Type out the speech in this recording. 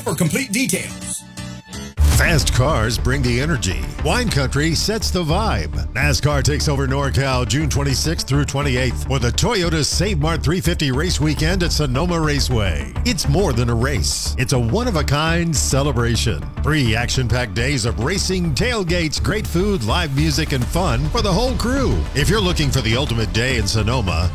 for complete details. Fast cars bring the energy. Wine Country sets the vibe. NASCAR takes over NorCal June 26th through 28th for the Toyota Save Mart 350 Race Weekend at Sonoma Raceway. It's more than a race. It's a one-of-a-kind celebration. 3 action-packed days of racing, tailgates, great food, live music, and fun for the whole crew. If you're looking for the ultimate day in Sonoma,